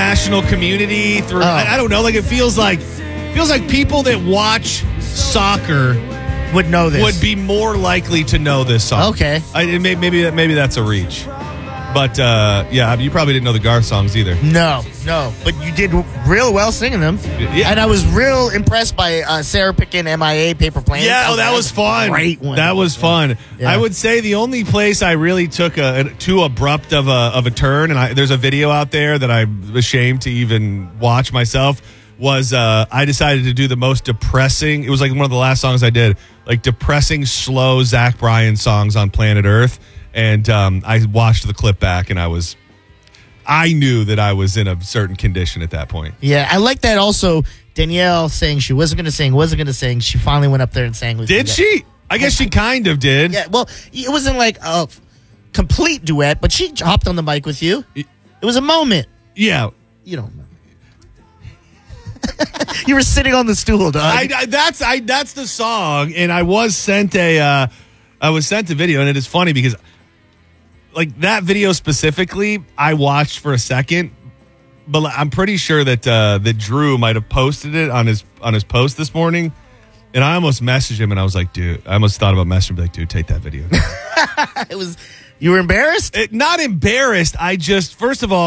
international community through. I don't know. Like it feels like people that watch soccer would know this. Would be more likely to know this song. Okay. Maybe that's a reach. But, you probably didn't know the Garth songs either. No. But you did real well singing them. Yeah. And I was real impressed by Sarah picking MIA Paper Planes. Yeah, that was fun. Great one. That was fun. Yeah. I would say the only place I really took too abrupt of a turn, and there's a video out there that I'm ashamed to even watch myself, was I decided to do the most depressing. It was like one of the last songs I did, like depressing, slow Zach Bryan songs on planet Earth. And I watched the clip back, and I knew that I was in a certain condition at that point. Yeah, I like that also. Danielle saying she wasn't going to sing. She finally went up there and sang. Did she? I guess she kind of did. Yeah, well, it wasn't like a complete duet, but she hopped on the mic with you. It was a moment. Yeah. You don't know. You were sitting on the stool, dog. That's the song, and I was sent a video, and it is funny because like that video specifically, I watched for a second, but I'm pretty sure that Drew might have posted it on his post this morning, and I almost messaged him, and I was like, dude, I almost thought about messaging him, like, dude, take that video. You were embarrassed? Not embarrassed. I just, first of all,